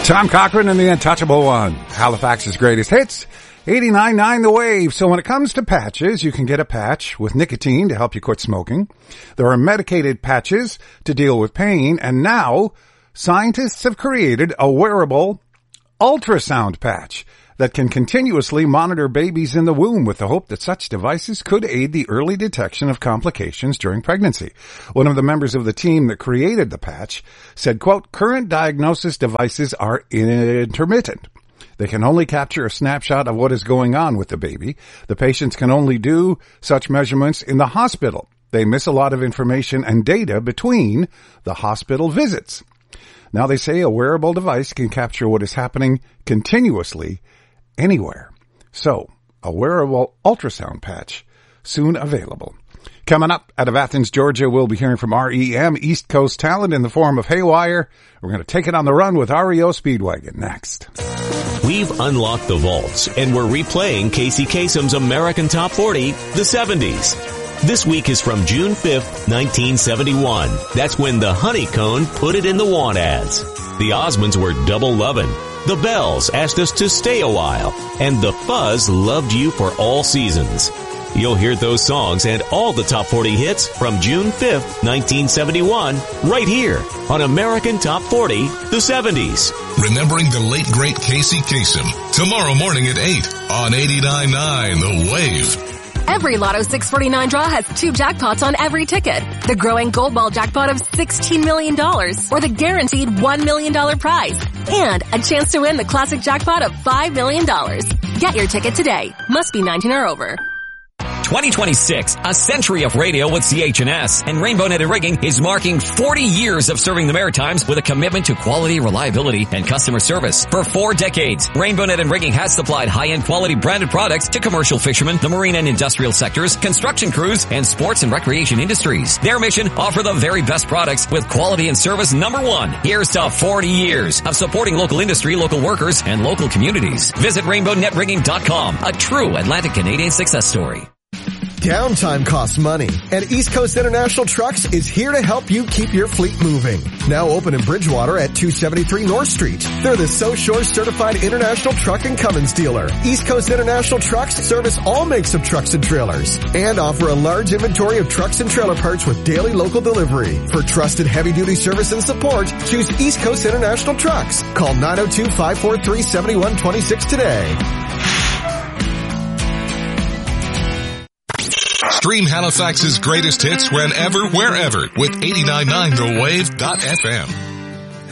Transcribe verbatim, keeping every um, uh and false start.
Tom Cochran and the Untouchable One. Halifax's greatest hits. eighty-nine point nine The Wave. So when it comes to patches, you can get a patch with nicotine to help you quit smoking. There are medicated patches to deal with pain. And now scientists have created a wearable ultrasound patch that can continuously monitor babies in the womb with the hope that such devices could aid the early detection of complications during pregnancy. One of the members of the team that created the patch said, quote, current diagnosis devices are intermittent. They can only capture a snapshot of what is going on with the baby. The patients can only do such measurements in the hospital. They miss a lot of information and data between the hospital visits. Now they say a wearable device can capture what is happening continuously anywhere. So, a wearable ultrasound patch soon available. Coming up out of Athens, Georgia, we'll be hearing from R E M, East Coast talent in the form of Haywire. We're going to take it on the run with R E O Speedwagon next. We've unlocked the vaults and we're replaying Casey Kasem's American Top forty, the seventies. This week is from June fifth, nineteen seventy-one. That's when the Honeycomb put it in the want ads. The Osmonds were double lovin'. The Bells asked us to stay a while. And the Fuzz loved you for all seasons. You'll hear those songs and all the top forty hits from June fifth, nineteen seventy-one, right here on American Top forty, the seventies. Remembering the late, great Casey Kasem. Tomorrow morning at eight on eighty-nine point nine The Wave. Every Lotto six forty-nine draw has two jackpots on every ticket. The growing Gold Ball jackpot of sixteen million dollars or the guaranteed one million dollars prize. And a chance to win the classic jackpot of five million dollars. Get your ticket today. Must be nineteen or over. twenty twenty-six, a century of radio with C H N S, and Rainbow Netted Rigging is marking forty years of serving the Maritimes with a commitment to quality, reliability, and customer service. For four decades, Rainbow Netted Rigging has supplied high-end quality branded products to commercial fishermen, the marine and industrial sectors, construction crews, and sports and recreation industries. Their mission, offer the very best products with quality and service number one. Here's to forty years of supporting local industry, local workers, and local communities. Visit rainbow net rigging dot com, a true Atlantic Canadian success story. Downtime costs money, and East Coast International Trucks is here to help you keep your fleet moving. Now open in Bridgewater at two seventy-three North Street. They're the So Shore Certified International Truck and Cummins dealer. East Coast International Trucks service all makes of trucks and trailers and offer a large inventory of trucks and trailer parts with daily local delivery. For trusted heavy-duty service and support, choose East Coast International Trucks. Call nine oh two, five four three, seven one two six today. Stream Halifax's greatest hits whenever, wherever with eighty-nine point nine the wave dot f m.